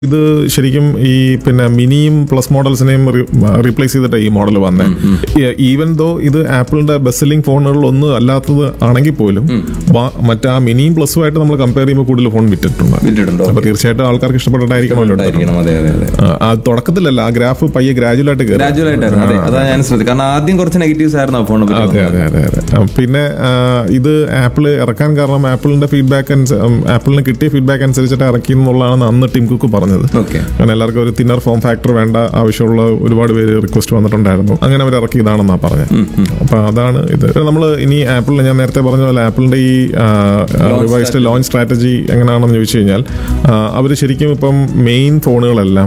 ഇത് ശരിക്കും ഈ പിന്നെ മിനിയും പ്ലസ് മോഡൽസിനെയും റീപ്ലേസ് ചെയ്തിട്ട് ഈ മോഡൽ വന്നത്. ഈവൻ ദോ ഇത് ആപ്പിളിന്റെ ബെസ്റ്റ് സെല്ലിംഗ് ഫോണുകളിൽ ഒന്ന് അല്ലാത്തത് ആണെങ്കിൽ പോലും മറ്റേ ആ മിനിയും പ്ലസും ആയിട്ട് നമ്മൾ കമ്പയർ ചെയ്യുമ്പോൾ കൂടുതൽ ഫോൺ വിറ്റിട്ടുണ്ട്. അപ്പൊ തീർച്ചയായിട്ടും ആൾക്കാർക്ക് ഇഷ്ടപ്പെട്ടിട്ടായിരിക്കണമല്ലോ. തുടക്കത്തിലല്ല, ആ ഗ്രാഫ് പയ്യെ ഗ്രാജുവലായിട്ട് കാരണം ആദ്യം കുറച്ച് നെഗറ്റീവ്സ് ആയിരുന്നു ആ ഫോൺ. അതെ അതെ അതെ അതെ. പിന്നെ ഇത് ആപ്പിള് ഇറക്കാൻ കാരണം ആപ്പിളിന്റെ ആപ്പിളിന് കിട്ടിയ ഫീഡ്ബാക്ക് അനുസരിച്ചിട്ട് ഇറക്കി എന്നുള്ളതാണ് അന്ന് ടിം കുക്ക് പറഞ്ഞത്. കാരണം എല്ലാവർക്കും ഒരു തിന്നർ ഫോം ഫാക്ടർ വേണ്ട, ആവശ്യമുള്ള ഒരുപാട് പേര് റിക്വസ്റ്റ് വന്നിട്ടുണ്ടായിരുന്നു. അങ്ങനെ അവർ ഇറക്കിയതാണെന്നാ പറഞ്ഞത്. അപ്പൊ അതാണ് ഇത്. നമ്മൾ ഇനി ആപ്പിളിന് ഞാൻ നേരത്തെ പറഞ്ഞ പോലെ ആപ്പിളിന്റെ ഈ റിവൈസ്ഡ് ലോഞ്ച് സ്ട്രാറ്റജി എങ്ങനെയാണെന്ന് ചോദിച്ചു കഴിഞ്ഞാൽ അവർ ശരിക്കും ഇപ്പം മെയിൻ ഫോണുകളെല്ലാം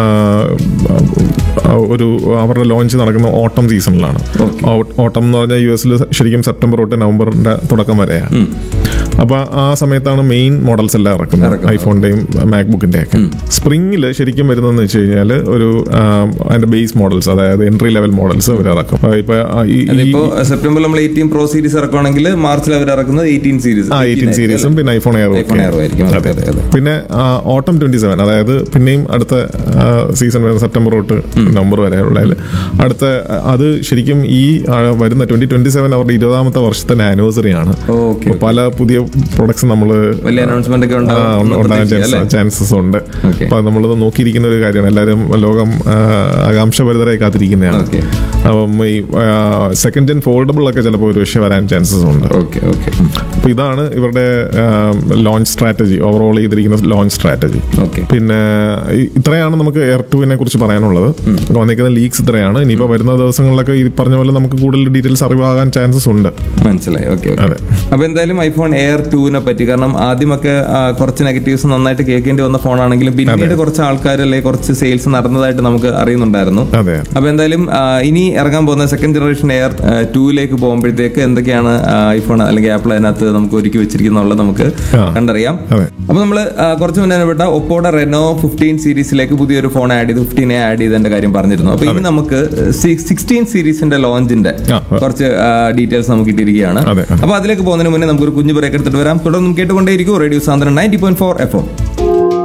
അവരുടെ ലോഞ്ച് നടക്കുന്ന ഓട്ടം സീസണിലാണ്. ഓട്ടം എന്ന് പറഞ്ഞാൽ US ശരിക്കും സെപ്റ്റംബർ തൊട്ട് നവംബറിന്റെ തുടക്കം വരെയാണ്. അപ്പൊ ആ സമയത്താണ് മെയിൻ മോഡൽസ് എല്ലാം ഇറക്കുന്നത്, ഐഫോണിന്റെയും മാക്ബുക്കിന്റെയും ഒക്കെ. സ്പ്രിംഗിൽ ശരിക്കും വരുന്നതെന്ന് വെച്ച് കഴിഞ്ഞാൽ ഒരു അതിന്റെ ബേസ് മോഡൽസ്, അതായത് എൻട്രി ലെവൽ മോഡൽസ് അവർ ഇറക്കും. ഇപ്പൊ സെപ്റ്റംബറിൽ നമ്മൾ 18 Pro സീരീസ് ഇറക്കുകയാണെങ്കിൽ മാർച്ചിൽ അവർ ഇറക്കുന്നത് 18 സീരീസും പിന്നെ ഐഫോൺ എയറും ആയിരിക്കും. പിന്നെ ഓട്ടം 27, അതായത് പിന്നെയും അടുത്ത സീസൺ വരുന്ന സെപ്റ്റംബർ തൊട്ട് നവംബർ വരെ ഉള്ളതിൽ അടുത്ത അത് ശരിക്കും ഈ വരുന്ന 2027 അവരുടെ 20ാമത്തെ വർഷത്തിന്റെ ആനിവേഴ്സറി ആണ്. പല പുതിയ പ്രൊഡക്ട്സ് നമ്മള് ഉണ്ടാകാൻ ചാൻസസ് ഉണ്ട്. അപ്പൊ നമ്മളത് നോക്കിയിരിക്കുന്ന ഒരു കാര്യമാണ്. എല്ലാവരും ലോകം ആകാംക്ഷഭരിതരായി കാത്തിരിക്കുന്നതാണ്. അപ്പം ഈ സെക്കൻഡ് ജെൻ ഫോൾഡബിൾ ഒക്കെ ചിലപ്പോൾ ഒരു വിഷയം വരാൻ ചാൻസസ് ഉണ്ട്. അപ്പൊ ഇതാണ് ഇവരുടെ ലോഞ്ച് സ്ട്രാറ്റജി, ഓവറോൾ ചെയ്തിരിക്കുന്ന ലോഞ്ച് സ്ട്രാറ്റജി. പിന്നെ ഇത്രയാണ് നമുക്ക് എയർ 2 കുറിച്ച് പറയാനുള്ളത്. വന്നിരിക്കുന്ന ലീക്സ് ഇത്രയാണ്. ഇനിയിപ്പോ വരുന്ന ദിവസങ്ങളിലൊക്കെ ഈ പറഞ്ഞ പോലെ നമുക്ക് കൂടുതൽ ഡീറ്റെയിൽസ് അറിവാകാൻ ചാൻസസ് ഉണ്ട്. മനസ്സിലായി. അപ്പൊ എന്തായാലും ഐഫോൺ എയർ 2 പറ്റി, കാരണം ആദ്യമൊക്കെ കുറച്ച് നെഗറ്റീവ്സ് നന്നായിട്ട് കേൾക്കേണ്ടി വന്ന ഫോണാണെങ്കിലും പിന്നീട് കുറച്ച് ആൾക്കാർ അല്ലെങ്കിൽ കുറച്ച് സെയിൽസ് നടന്നതായിട്ട് നമുക്ക് അറിയുന്നുണ്ടായിരുന്നു. അപ്പൊ എന്തായാലും ഇനി ഇറങ്ങാൻ പോകുന്ന സെക്കൻഡ് ജനറേഷൻ എയർ 2 പോകുമ്പോഴത്തേക്ക് എന്തൊക്കെയാണ് ഐഫോൺ അല്ലെങ്കിൽ ആപ്പിൾ അതിനകത്ത് നമുക്ക് ഒരുക്കി വെച്ചിരിക്കുന്നുള്ളത് നമുക്ക് കണ്ടറിയാം. അപ്പൊ നമ്മള് കുറച്ച് മുന്നേ ഒപ്പോടെ റെനോ 15 സീരീസിലേക്ക് പുതിയൊരു ഫോൺ ആഡ് ചെയ്ത് 15 ആഡ് ചെയ്തതിന്റെ കാര്യം പറഞ്ഞിരുന്നു. അപ്പൊ ഇനി നമുക്ക് 16 സീരീസിന്റെ ലോഞ്ചിന്റെ കുറച്ച് ഡീറ്റെയിൽസ് നമുക്ക് കിട്ടിയിരിക്കുകയാണ്. അപ്പൊ അതിലേക്ക് പോകുന്നതിന് മുന്നേ നമുക്കൊരു കുഞ്ഞു ബ്രേക്ക് എടുത്തിട്ട് വരാം. തുടർന്നും കേട്ടുകൊണ്ടേയിരിക്കും റേഡിയോ സാന്ദ്രൻ 90.4 FM.